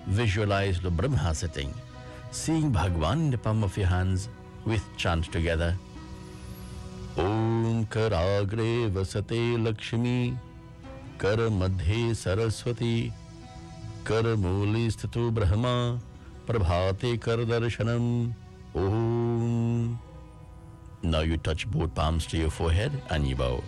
visualize Lord Brahma sitting, seeing Bhagwan in the palm of your hands, with chant together. Om Karagre Vasate Lakshmi, Kar Madhe Saraswati, Kar Muli Sthito Brahma, Prabhate Kar Darshanam. Om. Now you touch both palms to your forehead and you bow.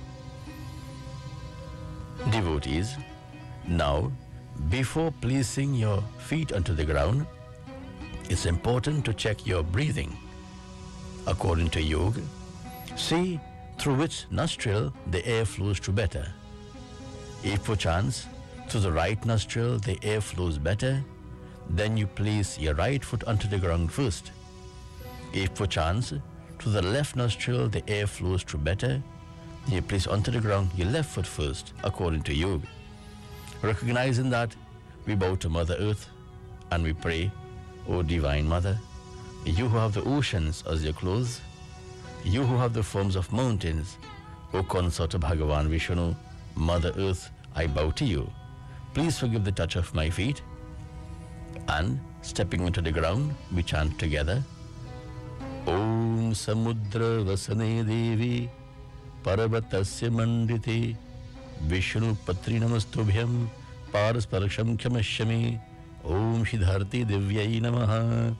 Devotees, now before placing your feet onto the ground, it's important to check your breathing. According to yoga, see through which nostril the air flows to better. If perchance through the right nostril the air flows better, then you place your right foot onto the ground first. If perchance through the left nostril the air flows to better, then you place onto the ground your left foot first, according to yoga. Recognizing that, we bow to Mother Earth and we pray, O Divine Mother, you who have the oceans as your clothes, you who have the forms of mountains, O consort of Bhagavan Vishnu, Mother Earth, I bow to you. Please forgive the touch of my feet. And stepping into the ground, we chant together, Om Samudra Vasane Devi Parvatasya Mandite Vishnu Patri Namastubhyam Parasparasham Kyamashyami Om Shidharti Divyai Namaha.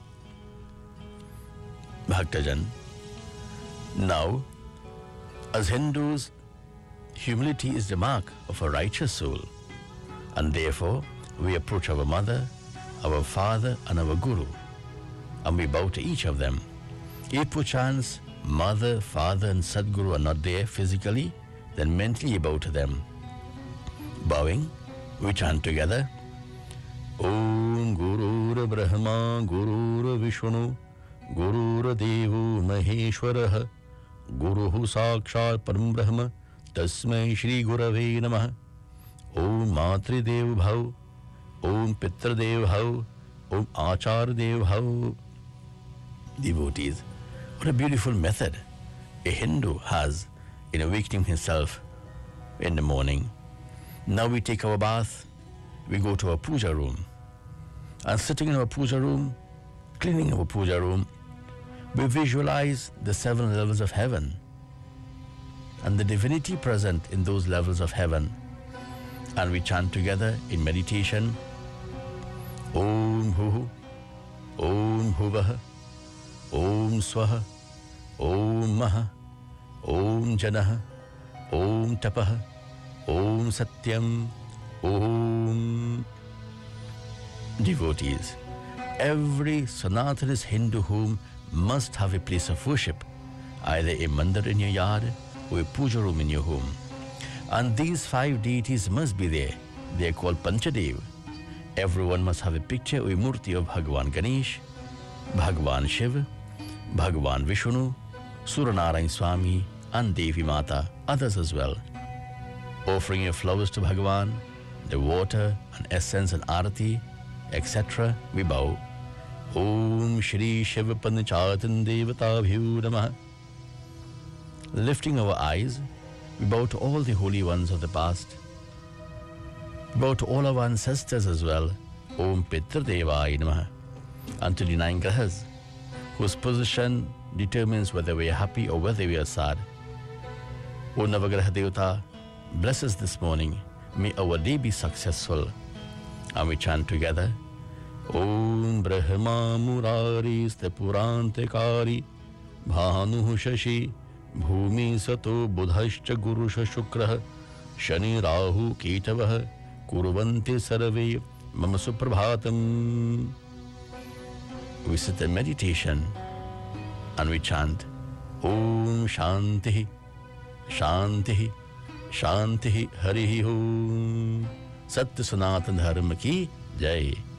Bhaktajan, now, as Hindus, humility is the mark of a righteous soul, and therefore we approach our mother, our father and our guru, and we bow to each of them. If perchance mother, father and Sadguru are not there physically, then mentally you bow to them. Bowing, we chant together, Om Gurur Brahma Gurur Vishnu Gurur Devo Maheshwarah Guruhu Sakshat Param Brahma Tasmai Shri Gurave Namah. Om Matri Dev Bhav, Om Pitra Dev Bhav, Om Achar Dev Bhav. Devotees, what a beautiful method a Hindu has in awakening himself in the morning. Now we take our bath, we go to our puja room, and sitting in our puja room, cleaning our puja room, we visualize the 7 levels of heaven and the divinity present in those levels of heaven, and we chant together in meditation, Om Huhu, Om Huvaha, Om Swaha, Om Maha, Om Janaha, Om Tapaha, Om Satyam, Om. Devotees, every Sanatanist Hindu home must have a place of worship, either a mandir in your yard or a puja room in your home. And these 5 deities must be there. They are called Panchadev. Everyone must have a picture or a murti of Bhagavan Ganesh, Bhagavan Shiva, Bhagavan Vishnu, Suranarayan Swami and Devi Mata, others as well. Offering your flowers to Bhagavan, the water and essence and arati, etc., we bow. Om Shri Shiva Panchatan Devatabhyo Namaha. Lifting our eyes, we bow to all the holy ones of the past. We bow to all our ancestors as well. Om Pitra Devaya Namaha. And to the 9 grahas, whose position determines whether we are happy or whether we are sad. O Navagraha Devata, bless us this morning. May our day be successful. And we chant together, Om Brahma Murari Stepurantekari Bhanuhu Shashi Bhumi Sato Budhascha Gurusha Shukrah Shani Rahu Ketavah Kurvanti Sarve Mama Suprabhatam. We sit in meditation and we chant Om Shantihi Shantihi Shantihi Harihi Om. Satya Sanatan Dharma Ki Jai.